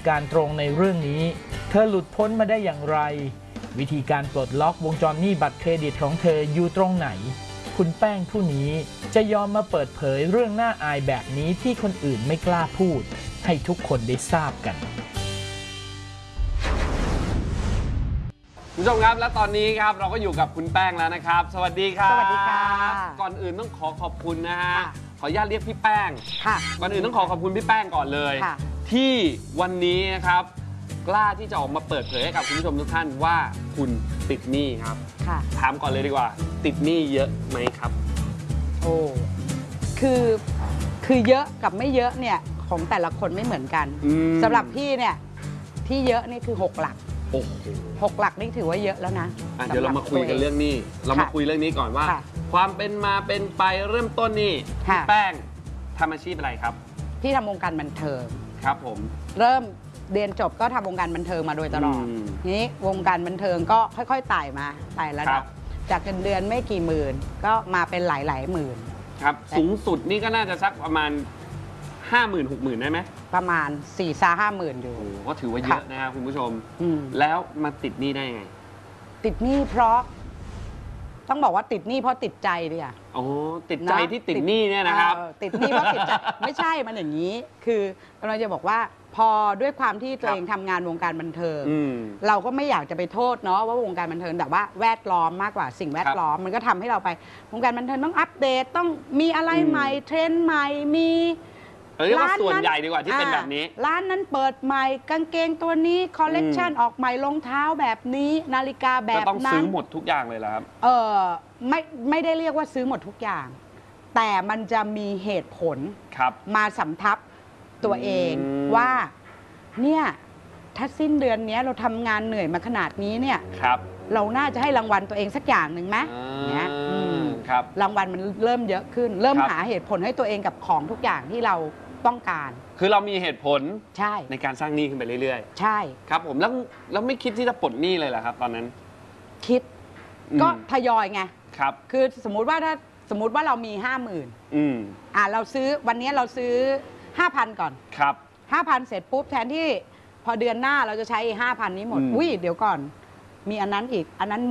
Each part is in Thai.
การตรงในเรื่องนี้เธอหลุดพ้นมาได้อย่างไรวิธีการปลดล็อกวงจรหนี้บัตรเครดิตของเธออยู่ตรงไหนคุณแป้งผู้นี้จะยอมมาเปิดเผยเรื่องน่าอายแบบนี้ที่คนอื่นไม่กล้าพูดให้ทุกคนได้ทราบกันคุณผู้ชมครับและตอนนี้ครับเราก็อยู่กับคุณแป้งแล้วนะครับสวัสดีครับสวัสดีค่ะก่อนอื่นต้องขอบคุณนะฮะขออนุญาตเรียกพี่แป้งค่ะก่อนอื่นต้องขอบคุณพี่แป้งก่อนเลยที่วันนี้นะครับกล้าที่จะออกมาเปิดเผยให้กับคุณผู้ชมทุกท่านว่าคุณติดหนี้ครับถามก่อนเลยดีกว่าติดหนี้เยอะไหมครับโอ้คือเยอะกับไม่เยอะเนี่ยของแต่ละคนไม่เหมือนกันสำหรับพี่เนี่ยที่เยอะนี่คือ6 หลัก6 หลักนี่ถือว่าเยอะแล้วนะเดี๋ยวเรามาคุยกันเรื่องนี้เรามาคุยเรื่องนี้ก่อนว่าความเป็นมาเป็นไปเริ่มต้นนี่พี่แป้งทำอาชีพอะไรครับพี่ทำวงการบันเทิงครับผมเริ่มเรียนจบก็ทำวงการบันเทิงมาโดยตลอดนี้วงการบันเทิงก็ค่อยๆไต่มาไต่ระดับจากเงินเดือนไม่กี่หมื่นก็มาเป็นหลายหมื่นครับสูงสุดนี่ก็น่าจะสักประมาณ50,000 60,000ได้ไหมประมาณ4-50,000อยู่ก็ถือว่าเยอะนะครับคุณผู้ชมแล้วมาติดหนี้ได้ยังไงติดหนี้เพราะต้องบอกว่าติดหนี้เพราะติดใจดิอ่ะอ๋อติดใจที่ติดหนี้เนี่ยนะครับติดหนี้เพราะติดใจไม่ใช่มันอย่างนี้คือกำลังจะบอกว่าพอด้วยความที่ตัวเองทำงานวงการบันเทิงเราก็ไม่อยากจะไปโทษเนาะว่าวงการบันเทิงแต่ว่าแวดล้อมมากกว่าสิ่งแวดล้อมมันก็ทำให้เราไปวงการบันเทิงต้องอัปเดตต้องมีอะไรใหม่เทรนด์ใหม่มีร้านส่วนใหญ่ดีกว่าที่เป็นแบบนี้ร้านนั้นเปิดใหม่กางเกงตัวนี้คอลเลกชันออกใหม่รองเท้าแบบนี้นาฬิกาแบบนั้นต้องซื้อหมดทุกอย่างเลยเหรอครับไม่ได้เรียกว่าซื้อหมดทุกอย่างแต่มันจะมีเหตุผลมาสำทับตัวเองว่าเนี่ยถ้าสิ้นเดือนนี้เราทำงานเหนื่อยมาขนาดนี้เนี่ยเราน่าจะให้รางวัลตัวเองสักอย่างหนึ่งไหมเนี่ยรางวัลมันเริ่มเยอะขึ้นเริ่มหาเหตุผลให้ตัวเองกับของทุกอย่างที่เราต้องการคือเรามีเหตุผลในการสร้างหนี้ขึ้นไปเรื่อยๆใช่ครับผมแล้วไม่คิดที่จะปลดหนี้เลยเหรอครับตอนนั้นคิดก็ทยอยไงครับคือสมมุติว่าเรามี50,000เราซื้อวันนี้เราซื้อ 5,000 ก่อนครับ 5,000 เสร็จปุ๊บแทนที่พอเดือนหน้าเราจะใช้ 5,000 นี้หมดเดี๋ยวก่อนมีอันนั้นอีกอันนั้น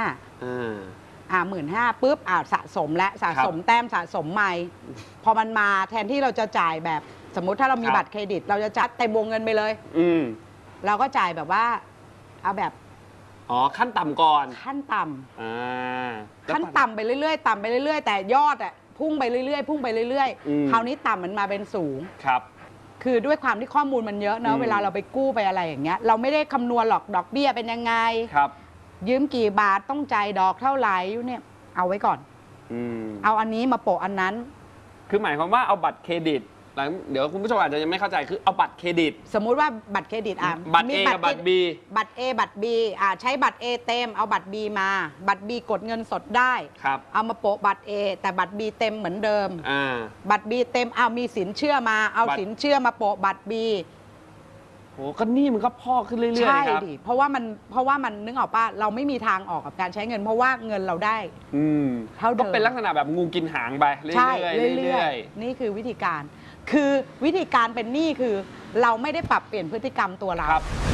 15,000ปุ๊บสะสมและสะสมแต้มสะสมใหม่พอมันมาแทนที่เราจะจ่ายแบบสมมุติถ้าเรามีบัตรเครดิตเราจะจัดเต็มวงเงินไปเลยเราก็จ่ายแบบว่าเอาแบบขั้นต่ำก่อนขั้นต่ำขั้นต่ำไปเรื่อยๆต่ำไปเรื่อยๆแต่ยอดพุ่งไปเรื่อยๆพุ่งไปเรื่อยๆคราวนี้ต่ำมันมาเป็นสูงครับคือด้วยความที่ข้อมูลมันเยอะเนอะเวลาเราไปกู้ไปอะไรอย่างเงี้ยเราไม่ได้คำนวณหรอกดอกเบี้ยเป็นยังไงครับยืมกี่บาทต้องจ่ายดอกเท่าไหร่เนี่ยเอาไว้ก่อนเอาอันนี้มาโปะอันนั้นคือหมายความว่าเอาบัตรเครดิตเดี๋ยวคุณผู้ชมอาจจะยังไม่เข้าใจคือเอาบัตรเครดิตสมมุติว่าบัตรเครดิตบัตร A กับบัตร B บัตร A บัตร B ใช้บัตร A เต็มเอาบัตร B มาบัตร B กดเงินสดได้เอามาโปะบัตร A แต่บัตร B เต็มเหมือนเดิมบัตร B เต็มเอามีสินเชื่อมาเอาสินเชื่อมาโปะบัตร B โอ้ก็นี่มันก็พอกขึ้นเรื่อยๆใช่ดิเพราะว่ามันนึกออกป่ะเราไม่มีทางออกกับการใช้เงินเพราะว่าเงินเราได้เท่าเดิมก็เป็นลักษณะแบบงูกินหางไปเรื่อยๆนี่คือวิธีการคือวิธีการเป็นหนี้คือเราไม่ได้ปรับเปลี่ยนพฤติกรรมตัวเรา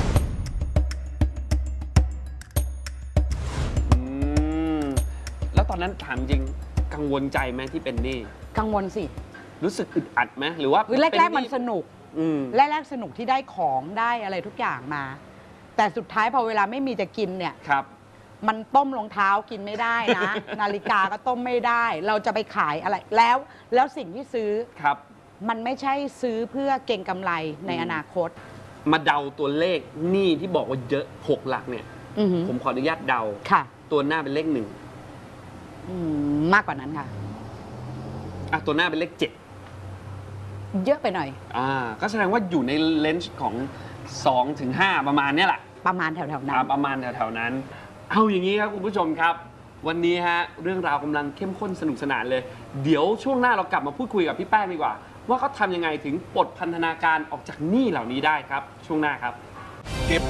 แล้วตอนนั้นถามจริงกังวลใจไหมที่เป็นหนี้กังวลสิรู้สึกอึดอัดไหมหรือว่าแรกๆมันสนุกแรกๆสนุกที่ได้ของได้อะไรทุกอย่างมาแต่สุดท้ายพอเวลาไม่มีจะกินเนี่ยมันต้มรองเท้ากินไม่ได้นะนาฬิกาก็ต้มไม่ได้เราจะไปขายอะไรแล้วสิ่งที่ซื้อมันไม่ใช่ซื้อเพื่อเก็งกำไรในอนาคตมาเดาตัวเลขหนี้ที่บอกว่าเยอะ6 หลักเนี่ยผมขออนุญาตเดาตัวหน้าเป็นเลข 1มากกว่านั้นค่ะตัวหน้าเป็นเลข7 เยอะไปหน่อยก็แสดงว่าอยู่ในเลนส์ของ2 ถึง 5ประมาณนี้แหละประมาณแถวๆนั้นประมาณแถวๆนั้นเอาอย่างนี้ครับคุณผู้ชมครับวันนี้ฮะเรื่องราวกำลังเข้มข้นสนุกสนานเลยเดี๋ยวช่วงหน้าเรากลับมาพูดคุยกับพี่แป้งดีกว่าว่าเขาทำยังไงถึงปลดพันธนาการออกจากหนี้เหล่านี้ได้ครับช่วงหน้าครับ